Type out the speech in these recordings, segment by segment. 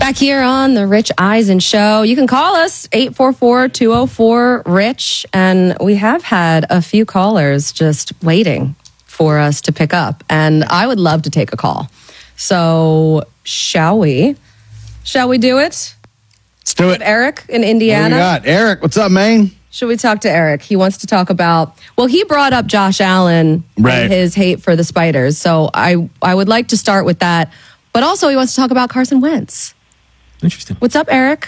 Back here on the Rich Eisen Show. You can call us 844-204-RICH. And we have had a few callers just waiting for us to pick up. And I would love to take a call. So shall we? Shall we do it? Let's do it. Eric in Indiana. What do we got? Eric, what's up, man? Should we talk to Eric? He wants to talk about, well, he brought up Josh Allen and his hate for the Spiders. So I would like to start with that. But also he wants to talk about Carson Wentz. Interesting. What's up, Eric?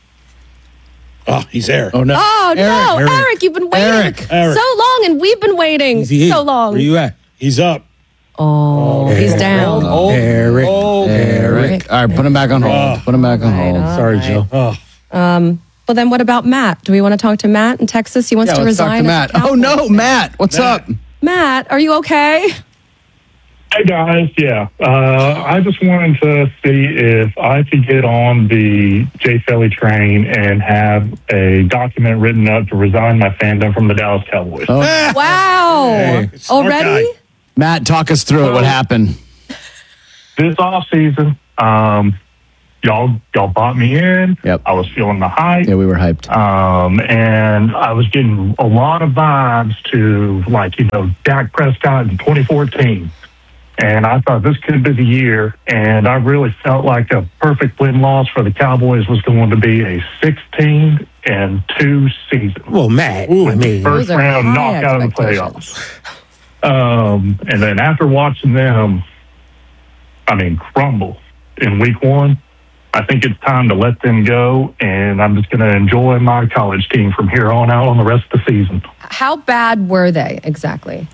Oh, he's there. Oh, no. Oh, no. Eric, you've been waiting so long, and we've been waiting so long. Where you at? He's up. Oh, he's down. Eric. Eric. All right, put him back on hold. Put him back on hold. Sorry, Joe. Well, then what about Matt? Do we want to talk to Matt in Texas? He wants to let's resign. talk to Matt. Oh, no, Matt. What's up? Matt, are you okay? Hey guys, yeah. I just wanted to see if I could get on the Jay Felly train and have a document written up to resign my fandom from the Dallas Cowboys. Oh. Wow. Hey, smart Already? guy. Matt, talk us through it. What happened? This off season, y'all bought me in. Yep. I was feeling the hype. Yeah, we were hyped. And I was getting a lot of vibes to Dak Prescott in 2014. And I thought this could be the year. And I really felt like a perfect win-loss for the Cowboys was going to be a 16-2 season. Well, Matt, First round knockout of the playoffs. And then after watching them, crumble in week one, I think it's time to let them go. And I'm just going to enjoy my college team from here on out on the rest of the season. How bad were they exactly?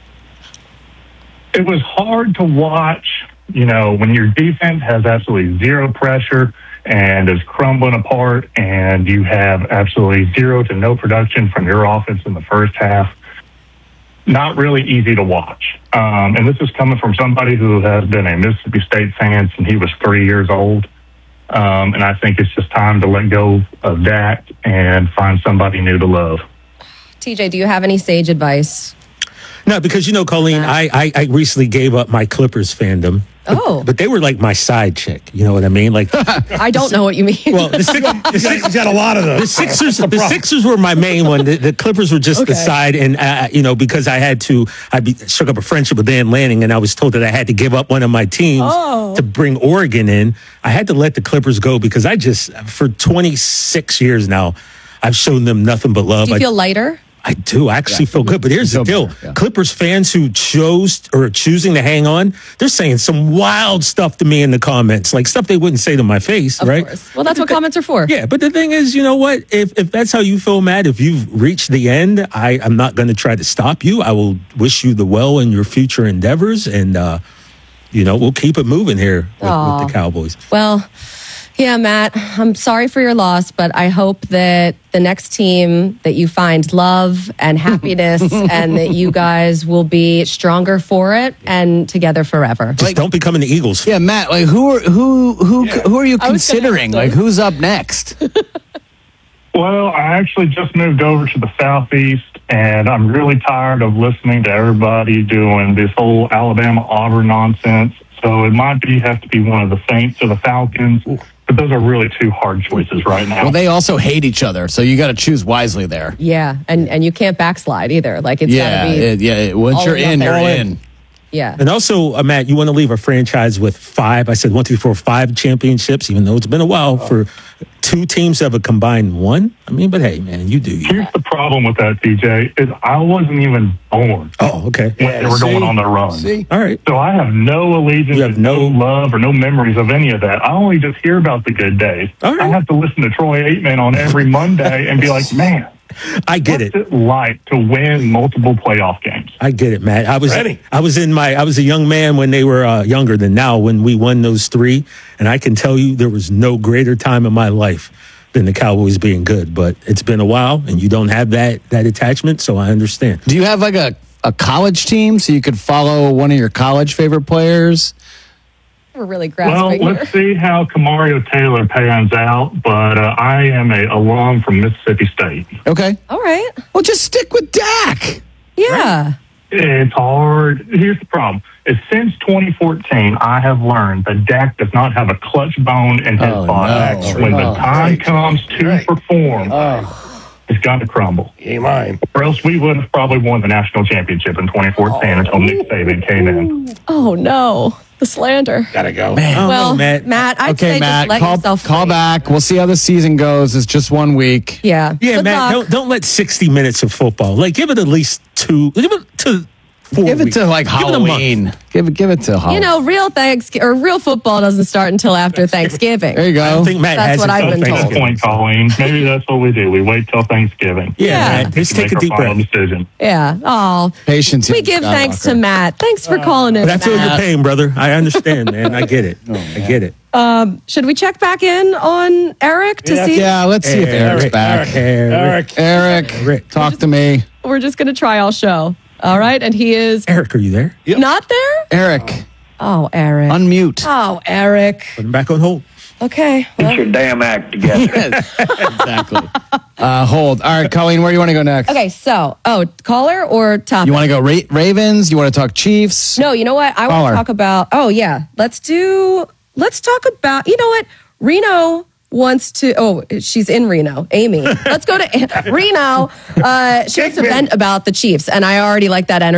It was hard to watch, when your defense has absolutely zero pressure and is crumbling apart and you have absolutely zero to no production from your offense in the first half. Not really easy to watch. And this is coming from somebody who has been a Mississippi State fan since he was 3 years old. And I think it's just time to let go of that and find somebody new to love. TJ, do you have any sage advice? No, because Colleen, I recently gave up my Clippers fandom. Oh. But they were like my side chick. You know what I mean? Like, I don't know what you mean. Well, the He's got a lot of them. The Sixers were my main one. The Clippers were just the side. And, because I struck up a friendship with Dan Lanning, and I was told that I had to give up one of my teams to bring Oregon in. I had to let the Clippers go because for 26 years now, I've shown them nothing but love. Do you feel lighter? I do. I actually feel good. But here's the deal. Yeah. Clippers fans who are choosing to hang on, they're saying some wild stuff to me in the comments, like stuff they wouldn't say to my face, of right? Course. Well, that's what comments are for. Yeah, but the thing is, you know what? If that's how you feel, Matt, if you've reached the end, I'm not going to try to stop you. I will wish you the well in your future endeavors, and, we'll keep it moving here with the Cowboys. Well, yeah, Matt, I'm sorry for your loss, but I hope that the next team that you find love and happiness and that you guys will be stronger for it and together forever. Just don't become an Eagles. Yeah, Matt, who are you considering? Who's up next? Well, I actually just moved over to the Southeast, and I'm really tired of listening to everybody doing this whole Alabama-Auburn nonsense. So it might have to be one of the Saints or the Falcons. But those are really two hard choices right now. Well, they also hate each other, so you got to choose wisely there. Yeah, and you can't backslide either. Like it's gotta be once you're in, you're in. Yeah. And also, Matt, you want to leave a franchise with 5, I said 1, 2, 3, 4, 5 championships, even though it's been a while for 2 teams to have a combined 1. But hey, man, you do you. Here's the problem with that, DJ, is I wasn't even born. Oh, okay. When they were going on their run. See? All right. So I have no allegiance, you have no love, or no memories of any of that. I only just hear about the good days. All right. I have to listen to Troy Aikman on every Monday and be like, man, I get what's it like to win multiple playoff games? I get it, Matt. I was a young man when they were younger than now when we won those 3, and I can tell you there was no greater time in my life than the Cowboys being good. But it's been a while, and you don't have that attachment, so I understand. Do you have like a college team so you could follow one of your college favorite players? We're really grasping Well, let's see how Kamario Taylor pans out, but I am a alum from Mississippi State. Okay. All right. Well, just stick with Dak. Yeah. It's hard. Here's the problem. Since 2014, I have learned that Dak does not have a clutch bone in his body. no. When the time comes to perform, it's got to crumble. He ain't mine. Or else we would have probably won the national championship in 2014 until Nick Saban came in. Oh, no. The slander. Gotta go. Well, Matt. I'd say Matt, just let call yourself call free. back. We'll see how the season goes. It's just 1 week. Yeah. Yeah, Good Matt, luck. don't let 60 minutes of football. Like, give it at least 2. Give it to 4 Give it weeks. to like Give it a month. Halloween. Give it to Halloween. You know, real football doesn't start until after Thanksgiving. There you I go. don't think Matt That's has what it I've till been told. Good Thanksgiving. point, Colleen. Maybe that's what we do. We wait till Thanksgiving. Yeah, Matt, just Make take a our deep final breath. decision. Yeah. Oh, Patience. we here, give Scott thanks Walker. to Matt. Thanks for calling in, But I feel your Matt. pain, brother. I understand, man. I get it. I get it. Should we check back in on Eric to see? Yeah, let's see if Eric's back. Eric, talk to me. We're just going to try all show. All right. And he is Eric, are you there? not there? Eric, Oh, Eric. unmute. Oh, Eric. Put him back on hold. Okay. Well, Get your damn act together. Exactly. Hold. All right, Colleen, where do you want to go next? okay. So, caller or topic? You want to go Ravens? You want to talk Chiefs? No, you know what? I want Caller. to talk about. Oh, yeah. Let's talk about. You know what? Reno wants to. Oh, she's in Reno. Amy. Let's go to Reno. She wants to vent about the Chiefs, and I already like that energy.